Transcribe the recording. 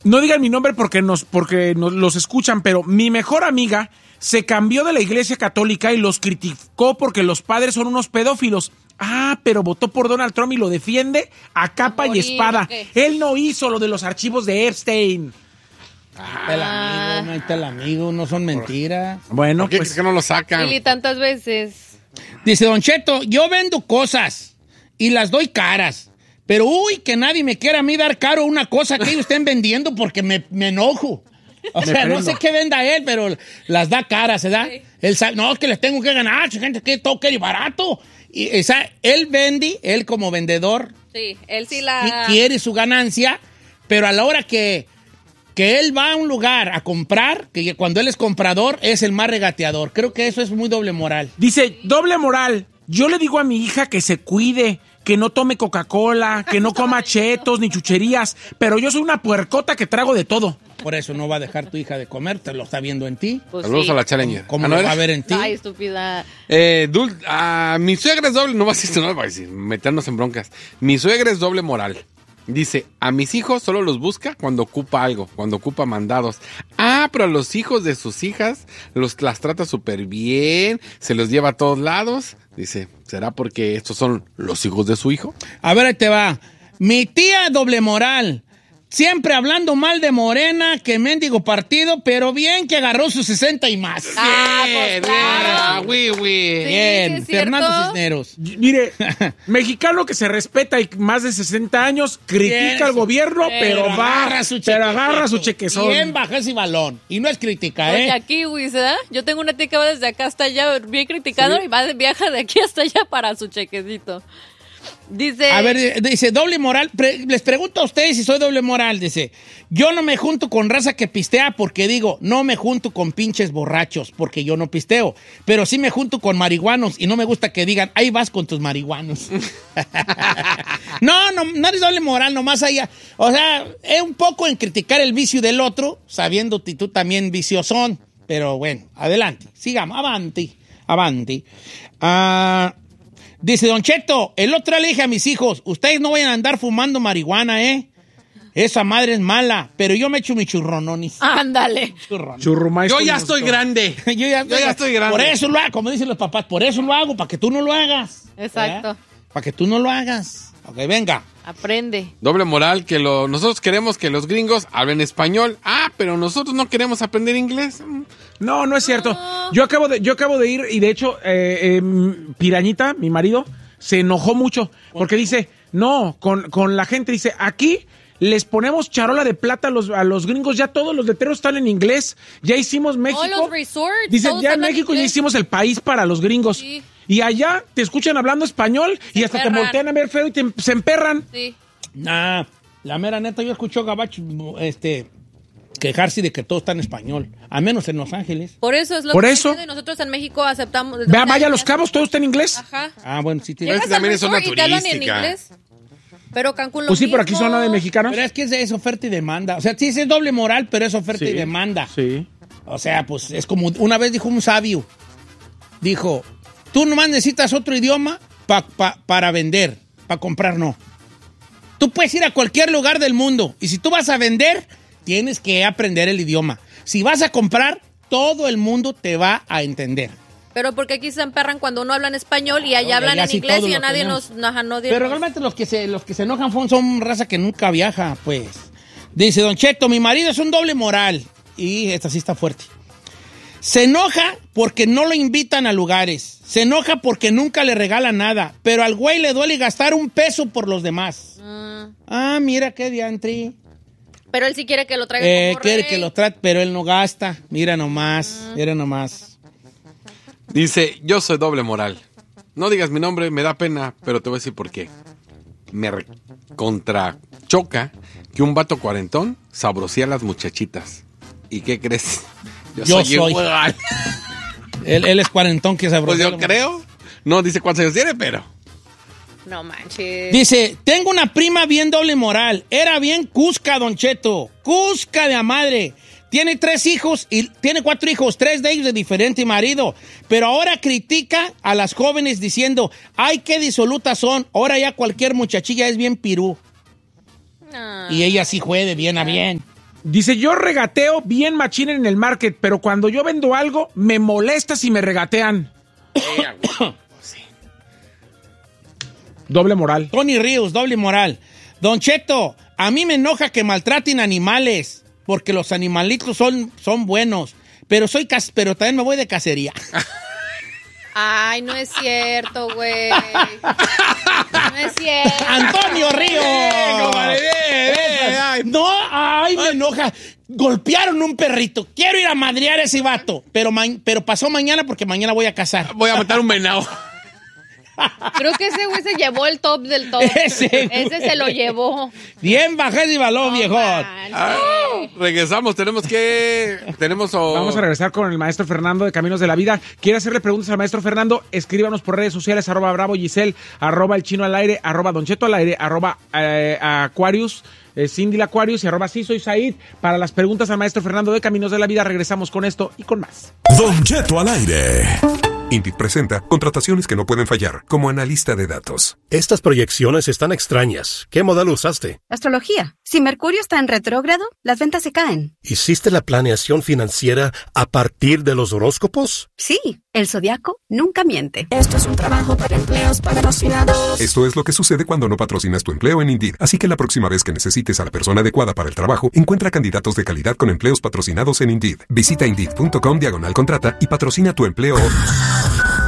no digan mi nombre porque nos los escuchan, pero mi mejor amiga se cambió de la iglesia católica y los criticó porque los padres son unos pedófilos. Pero votó por Donald Trump y lo defiende a capa y espada. ¿Qué? Él no hizo lo de los archivos de Epstein. Ahí está el amigo, no son mentiras. Bueno, ¿Por qué pues crees que no lo sacan? Y tantas veces. Dice Don Cheto, yo vendo cosas y las doy caras. Pero que nadie me quiera a mí dar caro una cosa que ellos estén vendiendo porque me enojo. O sea, no sé qué venda él, pero las da caras, ¿verdad? Sí. Él sabe, no, es que les tengo que ganar, gente, que todo quiere barato. Y él vende, él como vendedor, Sí, él sí la... quiere su ganancia, pero a la hora que él va a un lugar a comprar, que cuando él es comprador, es el más regateador. Creo que eso es muy doble moral. dice, doble moral. Yo le digo a mi hija que se cuide, que no tome Coca-Cola, que no coma chetos ni chucherías, pero yo soy una puercota que trago de todo. Por eso no va a dejar tu hija de comer, te lo está viendo en ti. Pues Saludos sí. a la Challenger. ¿Cómo ¿no lo era? va a ver en ti? Ay, estúpida. Mi suegra es doble, no va a decir, meternos en broncas. Mi suegra es doble moral. Dice, a mis hijos solo los busca cuando ocupa algo, cuando ocupa mandados. Pero a los hijos de sus hijas las trata súper bien, se los lleva a todos lados. Dice, ¿será porque estos son los hijos de su hijo? A ver, ahí te va. Mi tía doble moral. Siempre hablando mal de Morena, que mendigo partido, pero bien que agarró sus 60 y más. Pues claro. Oui. Bien, sí es cierto. Fernando Cisneros. Mire, mexicano que se respeta y más de 60 años, critica Bien, al gobierno, pero agarra su chequezón. Bien baja ese balón. Y no es crítica, Oye, ¿eh? aquí, güey, ¿verdad? Yo tengo una tía que va desde acá hasta allá, bien criticado, y viaja de aquí hasta allá para su chequecito. Dice... A ver, dice, doble moral. Les pregunto a ustedes si soy doble moral. Dice, yo no me junto con raza que pistea porque digo, no me junto con pinches borrachos porque yo no pisteo. Pero sí me junto con marihuanos y no me gusta que digan, ahí vas con tus marihuanos. no eres doble moral, nomás allá. O sea, es un poco en criticar el vicio del otro, sabiendo que tú también viciosón. Pero bueno, adelante, sigamos, avanti. Dice Don Cheto, el otro le dije a mis hijos, ustedes no vayan a andar fumando marihuana, Esa madre es mala, pero yo me echo mi churrononis. Ándale. Churrumais Yo con ya gusto. estoy grande. Yo ya estoy grande. Por eso lo hago, como dicen los papás, por eso lo hago, para que tú no lo hagas. Exacto. Para que tú no lo hagas. Ok, venga. Aprende. Doble moral, que nosotros queremos que los gringos hablen español. Pero nosotros no queremos aprender inglés. No es cierto. Yo acabo de ir y de hecho Pirañita, mi marido, se enojó mucho porque dice, no, con la gente, dice, aquí les ponemos charola de plata a los gringos, ya todos los letreros están en inglés, ya hicimos México. los resorts, dice, todos ya en hablan México ya inglés. hicimos el país para los gringos. Sí. Y allá te escuchan hablando español y hasta te emperran. voltean a ver feo y se emperran. Sí. Nah, la mera neta, yo escucho gabacho, quejarse de que todo está en español, al menos en Los Ángeles. Por eso es lo Por que eso. entiendo, y nosotros en México aceptamos... Vaya a Los Cabos, todo está en inglés. Ajá. Bueno, sí tiene. Pero es Llegas que también al es zona resort y te hablan en turística. inglés. Pero Cancún lo Pues sí, mismo. pero aquí zona de mexicanos. Pero es que es oferta y demanda. O sea, sí es doble moral, pero es oferta y demanda. Sí. O sea, pues es como una vez dijo un sabio. Dijo, tú nomás necesitas otro idioma para vender, para comprar no. Tú puedes ir a cualquier lugar del mundo y si tú vas a vender, tienes que aprender el idioma. Si vas a comprar, todo el mundo te va a entender. Pero porque aquí se emperran cuando uno habla en español y allá Oye, hablan allá en sí inglés todo y a lo nadie tenemos. nos... Pero realmente los que se enojan son raza que nunca viaja, pues. Dice Don Cheto, mi marido es un doble moral. Y esta sí está fuerte. Se enoja porque no lo invitan a lugares. Se enoja porque nunca le regalan nada. Pero al güey le duele gastar un peso por los demás. Mira qué diantri. Pero él sí quiere que lo traiga como Quiere rey. que lo trate, pero él no gasta. Mira nomás, mira nomás. Dice, yo soy doble moral. No digas mi nombre, me da pena, pero te voy a decir por qué. Me contrachoca que un vato cuarentón sabrosía a las muchachitas. ¿Y qué crees? Yo soy. igual. Él es cuarentón que se Pues yo creo. No dice cuántos años tiene, pero... No manches. Dice, tengo una prima bien doble moral. Era bien cusca, Don Cheto. Cusca de a madre. Tiene 3 hijos y tiene 4 hijos, 3 de ellos de diferente marido. Pero ahora critica a las jóvenes diciendo, ay, qué disolutas son. Ahora ya cualquier muchachilla es bien pirú. Ah. Y ella sí juega de bien a bien. Dice, yo regateo bien machín en el market, pero cuando yo vendo algo, me molesta si me regatean. Sí. Doble moral. Tony Ríos, doble moral. Don Cheto, a mí me enoja que maltraten animales, porque los animalitos son buenos, pero también me voy de cacería. Ay, no es cierto, güey. No es cierto. ¡Antonio Ríos! No, ay, me enoja. Golpearon un perrito. Quiero ir a madrear a ese vato, pero pasó mañana porque mañana voy a cazar. Voy a matar un venado. Creo que ese güey se llevó el top del top. Ese se lo llevó. Bien bajé y balón, viejón. Regresamos, Vamos a regresar con el maestro Fernando de Caminos de la Vida. ¿Quiere hacerle preguntas al maestro Fernando? Escríbanos por redes sociales, @Bravo Giselle, @El Chino al Aire, @Don Cheto al Aire, @Aquarius, Cindy la Aquarius y @Sí Soy Said. Para las preguntas al maestro Fernando de Caminos de la Vida, regresamos con esto y con más. Don Cheto al Aire. Indeed presenta contrataciones que no pueden fallar, como analista de datos. Estas proyecciones están extrañas. ¿Qué modelo usaste? Astrología. Si Mercurio está en retrógrado, las ventas se caen. ¿Hiciste la planeación financiera a partir de los horóscopos? Sí, el zodiaco nunca miente. Esto es un trabajo para empleos patrocinados. Esto es lo que sucede cuando no patrocinas tu empleo en Indeed. Así que la próxima vez que necesites a la persona adecuada para el trabajo, encuentra candidatos de calidad con empleos patrocinados en Indeed. Visita Indeed.com/contrata y patrocina tu empleo